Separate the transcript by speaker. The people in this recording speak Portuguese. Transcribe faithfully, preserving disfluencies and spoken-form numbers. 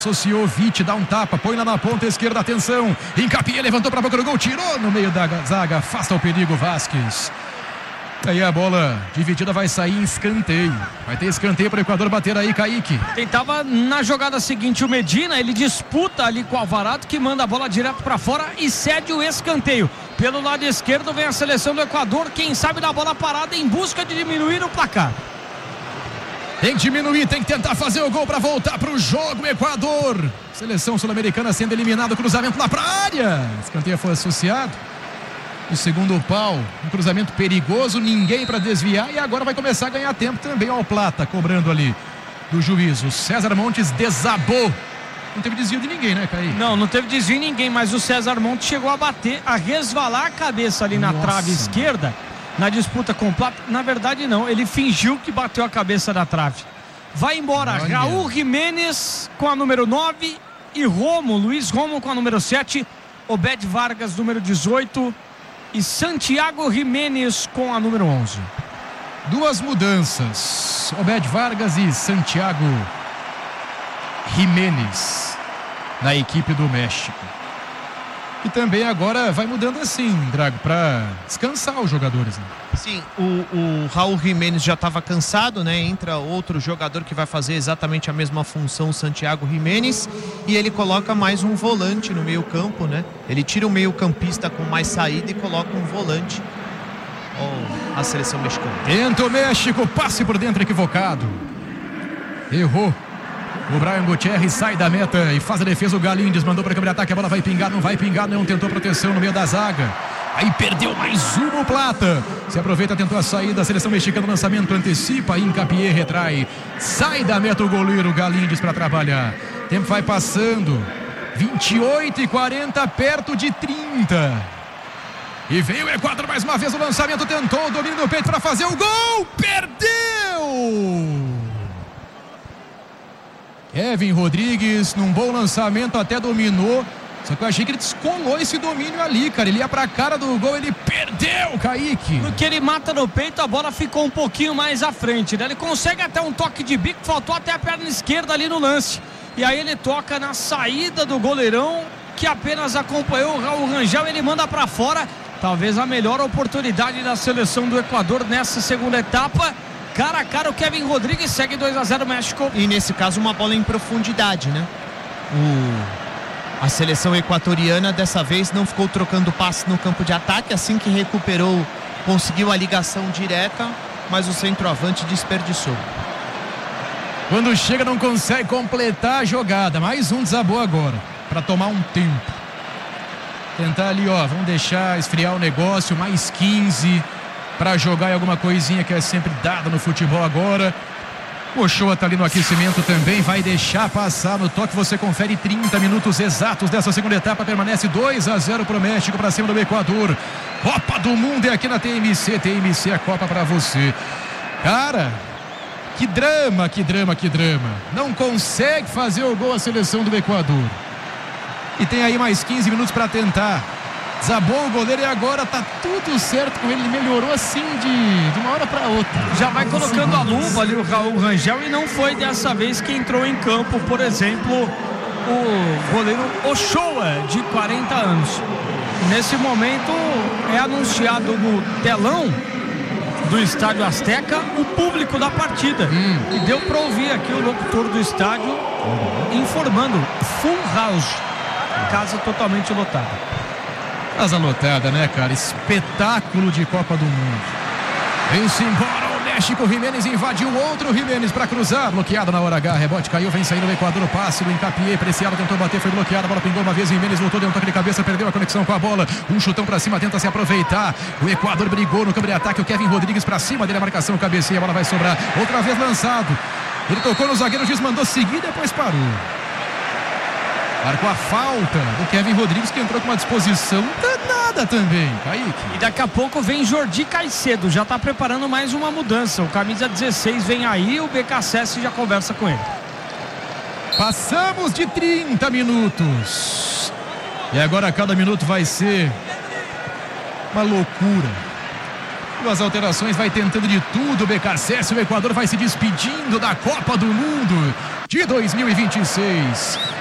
Speaker 1: Associou, Vite, dá um tapa, põe lá na ponta esquerda, atenção, Hincapié levantou pra boca do gol, tirou no meio da zaga, afasta o perigo Vasquez. Aí a bola dividida vai sair em escanteio. Vai ter escanteio para o Equador bater aí, Kaique.
Speaker 2: Tentava na jogada seguinte o Medina, ele disputa ali com o Alvarado, que manda a bola direto para fora e cede o escanteio. Pelo lado esquerdo vem a seleção do Equador, quem sabe da bola parada em busca de diminuir o placar.
Speaker 1: Tem que diminuir, tem que tentar fazer o gol para voltar para o jogo, Equador. Seleção sul-americana sendo eliminada, cruzamento lá para a área. Escanteio foi associado. O segundo pau, um cruzamento perigoso, ninguém para desviar e agora vai começar a ganhar tempo também. Ó, o Plata cobrando ali do juiz. O César Montes desabou. Não teve desvio de ninguém, né, Caí?
Speaker 2: Não, não teve desvio de ninguém, mas o César Montes chegou a bater, a resvalar a cabeça ali na Nossa. trave esquerda, na disputa com o Plata. Na verdade não, ele fingiu que bateu a cabeça na trave. Vai embora Olha. Raul Jiménez com a número nove e Romo, Luiz Romo com a número sete, Obed Vargas número dezoito e Santiago Jiménez com a número onze.
Speaker 1: Duas mudanças, Obed Vargas e Santiago Jiménez na equipe do México. E também agora vai mudando assim, Drago, para descansar os jogadores, né?
Speaker 3: Sim, o, o Raul Jiménez já estava cansado, né? Entra outro jogador que vai fazer exatamente a mesma função, o Santiago Jiménez, e ele coloca mais um volante no meio campo, né? Ele tira o meio campista com mais saída e coloca um volante. Oh, a seleção mexicana.
Speaker 1: Tenta o México, passe por dentro equivocado. Errou. O Brian Gutierrez sai da meta e faz a defesa. O Galíndez mandou para câmera de ataque. A bola vai pingar, não vai pingar, não. Tentou proteção no meio da zaga. Aí perdeu mais uma o Plata. Se aproveita, tentou a saída. A seleção mexicana, lançamento, antecipa. Hincapié retrai. Sai da meta o goleiro Galíndez para trabalhar. Tempo vai passando. vinte e oito e quarenta, perto de trinta. E veio o Equador mais uma vez. O lançamento tentou o domínio do peito para fazer o gol. Perdeu! Kevin Rodrigues, num bom lançamento, até dominou. Só que eu achei que ele descolou esse domínio ali, cara. Ele ia pra cara do gol, ele perdeu, Kaique.
Speaker 2: Porque ele mata no peito, a bola ficou um pouquinho mais à frente, né? Ele consegue até um toque de bico, faltou até a perna esquerda ali no lance. E aí ele toca na saída do goleirão, que apenas acompanhou o Raul Rangel. Ele manda pra fora. Talvez a melhor oportunidade da seleção do Equador nessa segunda etapa. Cara a cara, o Kevin Rodrigues segue dois a zero México.
Speaker 3: E nesse caso uma bola em profundidade, né? O... A seleção equatoriana dessa vez não ficou trocando passe no campo de ataque. Assim que recuperou, conseguiu a ligação direta, mas o centroavante desperdiçou.
Speaker 1: Quando chega não consegue completar a jogada. Mais um desabou agora, para tomar um tempo. Tentar ali, ó, vamos deixar esfriar o negócio, mais quinze para jogar em alguma coisinha que é sempre dada no futebol agora. O Ochoa tá ali no aquecimento também, vai deixar passar no toque. Você confere trinta minutos exatos dessa segunda etapa. Permanece dois a zero pro México, para cima do Equador. Copa do Mundo é aqui na T M C. T M C, a Copa para você. Cara, que drama, que drama, que drama. Não consegue fazer o gol a seleção do Equador. E tem aí mais quinze minutos para tentar. Desabou o goleiro e agora tá tudo certo com ele. Ele melhorou assim de, de uma hora para outra.
Speaker 2: Já vai colocando a luva ali o Raul Rangel, e não foi dessa vez que entrou em campo, por exemplo, o goleiro Ochoa, de quarenta anos. Nesse momento é anunciado no telão do Estádio Azteca o público da partida. Hum. E deu para ouvir aqui o locutor do estádio uhum. informando: full house, casa totalmente lotada.
Speaker 1: Casa lotada, né, cara? Espetáculo de Copa do Mundo. Vem-se embora o México. Jiménez invadiu outro Jiménez para cruzar. Bloqueado na hora H. Rebote caiu. Vem saindo o Equador. O passe do Hincapié. Preciado, tentou bater. Foi bloqueado. A bola pingou uma vez. Jiménez voltou. Deu um toque de cabeça. Perdeu a conexão com a bola. Um chutão para cima. Tenta se aproveitar. O Equador brigou no campo de ataque. O Kevin Rodrigues para cima dele. A marcação. Cabeceia. A bola vai sobrar. Outra vez lançado. Ele tocou no zagueiro. O juiz mandou seguir. Depois parou. Marcou a falta do Kevin Rodrigues, que entrou com uma disposição danada também, Kaique.
Speaker 2: E daqui a pouco vem Jordi Caicedo, já está preparando mais uma mudança. O camisa dezesseis vem aí, o B K S S já conversa com ele.
Speaker 1: Passamos de trinta minutos. E agora cada minuto vai ser uma loucura. Duas alterações, vai tentando de tudo o B K S S. O Equador vai se despedindo da Copa do Mundo. de dois mil e vinte e seis.